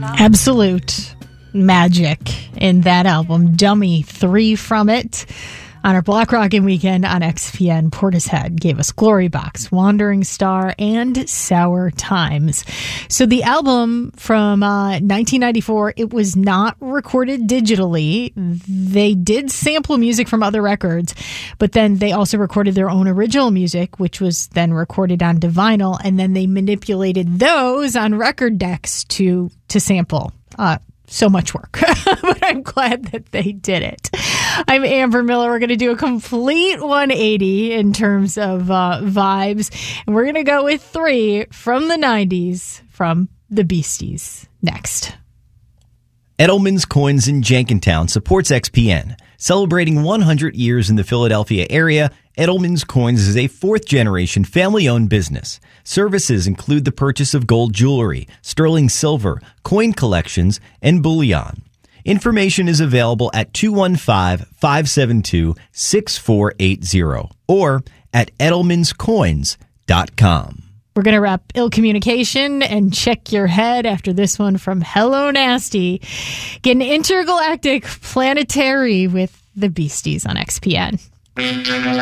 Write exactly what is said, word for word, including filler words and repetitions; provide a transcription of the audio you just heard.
Absolute magic in that album. Dummy, three from it. On our Block Rockin' Weekend on X P N, Portishead gave us Glory Box, Wandering Star, and Sour Times. So the album from uh, nineteen ninety-four, it was not recorded digitally. They did sample music from other records, but then they also recorded their own original music, which was then recorded onto vinyl, and then they manipulated those on record decks to to sample. Uh, so much work, but I'm glad that they did it. I'm Amber Miller. We're going to do a complete one eighty in terms of uh, vibes, and we're going to go with three from the nineties from the Beasties next. Edelman's Coins in Jenkintown supports X P N. Celebrating one hundred years in the Philadelphia area, Edelman's Coins is a fourth-generation family-owned business. Services include the purchase of gold jewelry, sterling silver, coin collections, and bullion. Information is available at two one five, five seven two, six four eight zero or at edelmans coins dot com. We're going to wrap Ill Communication and check your head after this one from Hello Nasty. Get an intergalactic planetary with the Beasties on X P N.